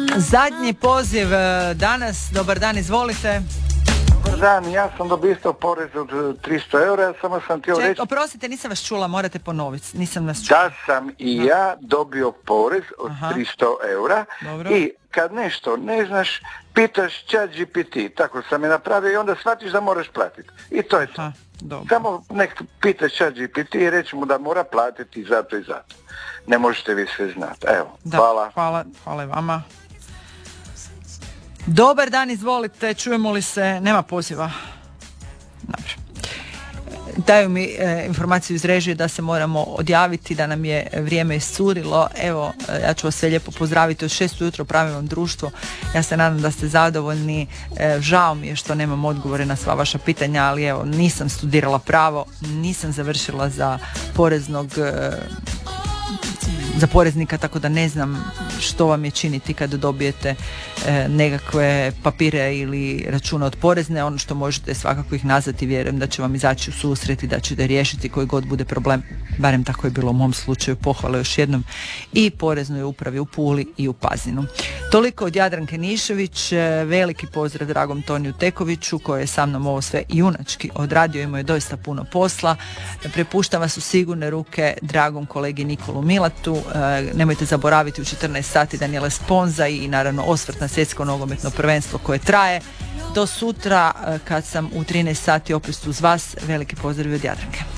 Zadnji poziv danas, dobar dan, izvolite. Dobar dan, ja sam dobio isto porez od 300 eura, samo sam htio reći... Oprostite, nisam vas čula, morate ponoviti, nisam vas čula. Da sam i ja dobio porez od 300 eura. Dobro. I kad nešto ne znaš, pitaš ChatGPT, tako sam je napravio i onda shvatiš da moraš platiti. I to je to. Dobro. Samo nek pitaš ChatGPT i reći mu da mora platiti zato i zato. Ne možete vi sve znati. Evo, hvala. Hvala i vama. Dobar dan, izvolite, čujemo li se? Nema poziva. Dobro. Daju mi informaciju iz režije da se moramo odjaviti, da nam je vrijeme iscurilo. Evo, ja ću vas sve lijepo pozdraviti od 6 ujutro, pravim vam društvo. Ja se nadam da ste zadovoljni. Žao mi je što nemam odgovore na sva vaša pitanja, ali evo, nisam studirala pravo, nisam završila za poreznika, tako da ne znam što vam je činiti kada dobijete nekakve papire ili račune od porezne. Ono što možete svakako ih nazvati, vjerujem da će vam izaći u susret i da ćete riješiti koji god bude problem, barem tako je bilo u mom slučaju. Pohvale još jednom i Poreznoj upravi u Puli i u Pazinu. Toliko od Jadranke Nišević, veliki pozdrav dragom Toniju Tekoviću koji je sa mnom ovo sve junački odradio, imao je doista puno posla. Prepuštam vas u sigurne ruke dragom kolegi Nikolu Milatu. Nemojte zaboraviti u 14 sati Daniele Sponza i naravno osvrt na svjetsko nogometno prvenstvo koje traje. Do sutra kad sam u 13 sati opet uz vas. Veliki pozdrav od Jadranke.